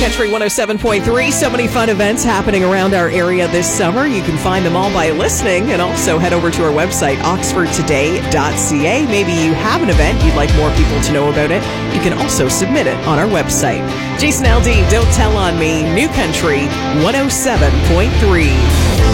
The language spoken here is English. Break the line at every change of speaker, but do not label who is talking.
Country 107.3. So many fun events happening around our area this summer. You can find them all by listening, and also head over to our website, oxfordtoday.ca. Maybe you have an event you'd like more people to know about it. You can also submit it on our website. Jason Aldean, Don't Tell on Me, New Country 107.3.